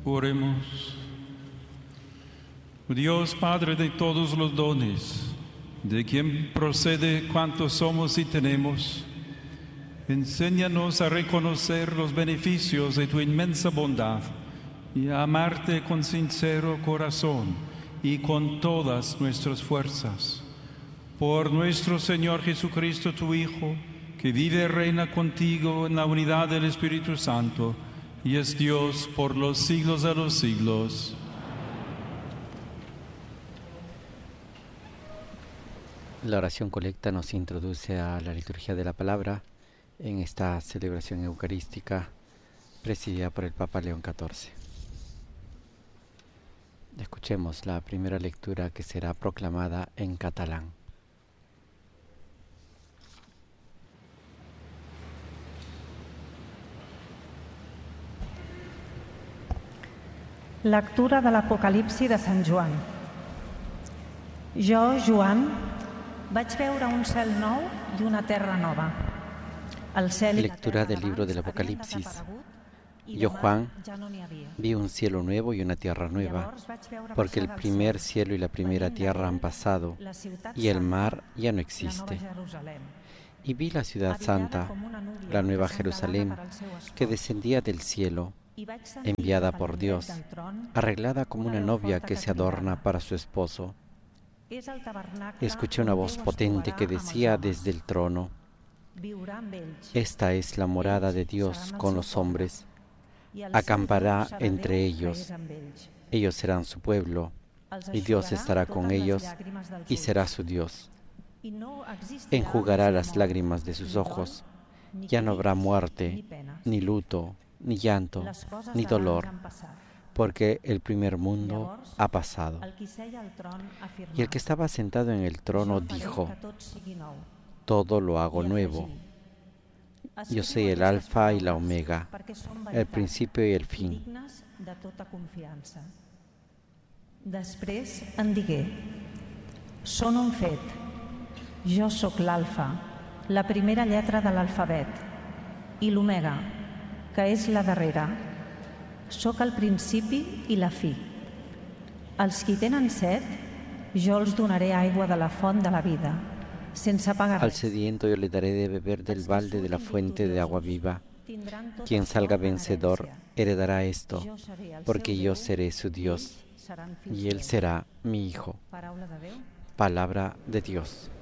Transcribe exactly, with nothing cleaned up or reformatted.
Oremos. Dios Padre de todos los dones, de quien procede cuanto somos y tenemos, enséñanos a reconocer los beneficios de tu inmensa bondad y a amarte con sincero corazón y con todas nuestras fuerzas. Por nuestro Señor Jesucristo, tu Hijo, que vive y reina contigo en la unidad del Espíritu Santo, y es Dios por los siglos de los siglos. La oración colecta nos introduce a la liturgia de la palabra en esta celebración eucarística presidida por el Papa León catorce. Escuchemos la primera lectura, que será proclamada en catalán. Lectura de l'Apocalipsi de Sant Joan. Jo, Joan, vaig veure un cel nou i una terra nova. El cel i la Lectura terra del libro del d'abans havien Apocalipsis. desaparegut i Yo, de mar Juan, ja no n'hi havia. vi un cielo nuevo y una tierra nueva, Llavors vaig veure porque el baixar del primer cel, cielo y la primera venint tierra han d'ell, pasado, la ciutat y el santa, mar ya no la existe. nova Jerusalem, Y vi la ciudad habillada santa, com una núvia la nueva que s'engalana Jerusalén, per al seu espòs. que descendía del cielo, I vaig sentir enviada cap a por l'indret Dios, del tron arreglada como una una veu novia forta que que se adorna cridava: para su esposo. És el tabernacle Escuché una on voz Déu potente es que trobarà amb els decía homes. desde el trono: Viurà amb ells, Esta es la morada de Dios seran el con seu los poble, hombres. i el seu Acampará Déu serà entre Déu que ellos. és amb ells. Ellos serán su pueblo, Els y Dios eixugarà estará totes con les ellos llàgrimes dels y ulls. será su Dios. I no existirà Enjugará més las mort, lágrimas de sus ni dol, ojos. ni Ya no habrá crits, ni muerte, penes. ni luto, ni llanto, Les coses ni d'abans dolor, han passat. porque el primer mundo Llavors, ha pasado. el qui seia al tron afirmà: Y el que estaba sentado en el trono Jo faré dijo: que tot sigui nou. Todo lo hago I nuevo. afegí: Yo soy el Escriu alfa y aquestes la paraules omega, perquè són el veritat principio y el i fin. dignes de tota confiança. Després en digué: Són un fet. Jo sóc l'alfa, la primera lletra de l'alfabet, i l'omega, que és la darrera. Sóc el principi i la fi. Als qui tenen set, jo els donaré aigua de la font de la vida, sense pagar Al res. sediento yo le daré de beber del Els que balde de la surtin fuente de agua victoriosos viva. tindran tot Quien això salga en vencedor herència. heredará esto, Jo seré el porque seu yo Déu, seré su i Dios, ells seran fills y él meus. será mi hijo. Paraula de Déu. Palabra de Dios.